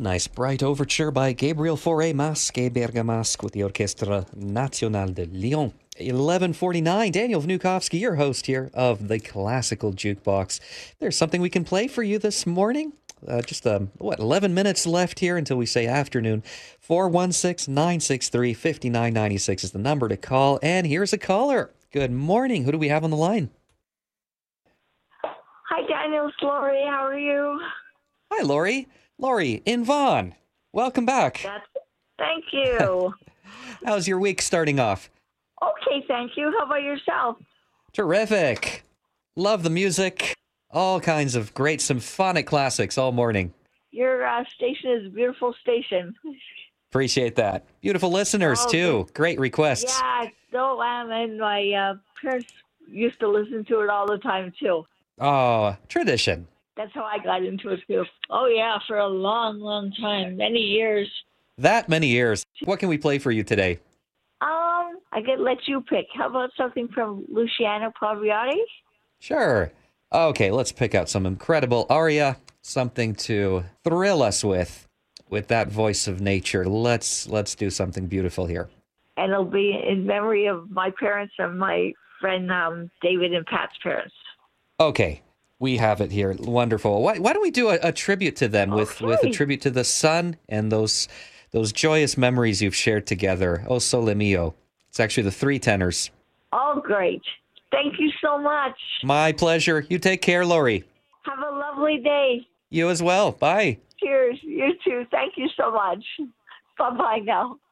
A nice bright overture by Gabriel Fauré Masque et Bergamasque with the Orchestre National de Lyon. 11:49. Daniel Vnukovsky, your host here of the Classical Jukebox. There's something we can play for you this morning. 11 minutes left here until we say afternoon. 416-963-5996 is the number to call. And here's a caller. Good morning. Who do we have on the line? Hi, Daniel. It's Lori. How are you? Hi, Lori. Lori in Vaughan. Welcome back. Thank you. How's your week starting off? Okay, thank you. How about yourself? Terrific. Love the music. All kinds of great symphonic classics all morning. Your station is a beautiful station. Appreciate that. Beautiful listeners, too. Great requests. Yeah, so and my parents used to listen to it all the time, too. Oh, tradition. That's how I got into it, too. Oh, yeah, for a long, long time. Many years. That many years. What can we play for you today? I could let you pick. How about something from Luciano Pavarotti? Sure. Okay, let's pick out some incredible aria, something to thrill us with that voice of nature. Let's do something beautiful here. And it'll be in memory of my parents and my friend David and Pat's parents. Okay, we have it here. Wonderful. Why don't we do a tribute to them with a tribute to the sun and those joyous memories you've shared together. O Sole Mio. It's actually the three tenors. Oh, great. Thank you so much. My pleasure. You take care, Lori. Have a lovely day. You as well. Bye. Cheers. You too. Thank you so much. Bye-bye now.